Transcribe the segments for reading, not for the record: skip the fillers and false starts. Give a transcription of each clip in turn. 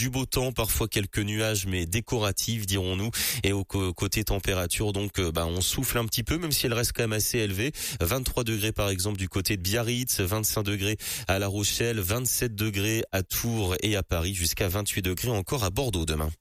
du beau temps, parfois quelques nuages, mais décoratifs, dirons-nous. Et au côté température, donc, on souffle un petit peu, même si elle reste quand même assez élevée. 23 degrés, par exemple, du côté de Biarritz, 25 degrés à La Rochelle, 27 degrés à Tours et à Paris, jusqu'à 28 degrés encore à Bordeaux demain.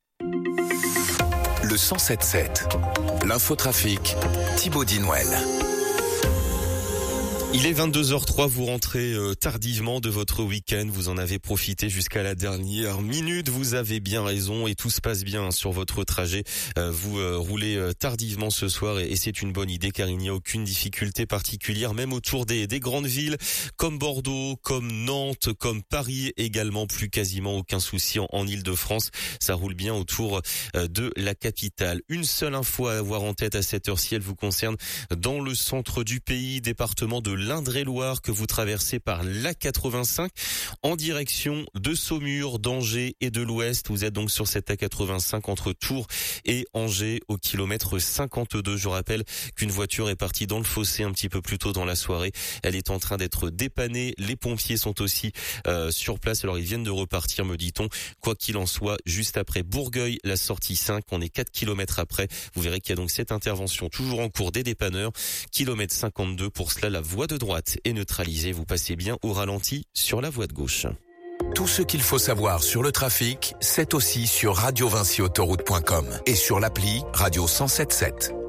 Le 107.7, l'infotrafic, Thibaut Dinouel. Il est 22h03, vous rentrez tardivement de votre week-end, vous en avez profité jusqu'à la dernière minute, vous avez bien raison et tout se passe bien sur votre trajet. Vous roulez tardivement ce soir et c'est une bonne idée car il n'y a aucune difficulté particulière, même autour des grandes villes comme Bordeaux, comme Nantes, comme Paris également, plus quasiment aucun souci en Île-de-France. Ça roule bien autour de la capitale. Une seule info à avoir en tête à cette heure-ci, elle vous concerne dans le centre du pays, département de l'Indre-et-Loire, que vous traversez par l'A85 en direction de Saumur, d'Angers et de l'Ouest. Vous êtes donc sur cette A85 entre Tours et Angers au kilomètre 52. Je rappelle qu'une voiture est partie dans le fossé un petit peu plus tôt dans la soirée. Elle est en train d'être dépannée. Les pompiers sont aussi sur place. Alors ils viennent de repartir, me dit-on. Quoi qu'il en soit, juste après Bourgueil, la sortie 5, on est 4 kilomètres après. Vous verrez qu'il y a donc cette intervention toujours en cours des dépanneurs. Kilomètre 52, pour cela la voie de droite est neutralisée. Vous passez bien au ralenti sur la voie de gauche. Tout ce qu'il faut savoir sur le trafic, c'est aussi sur radiovinciautoroute.com et sur l'appli Radio 107.7.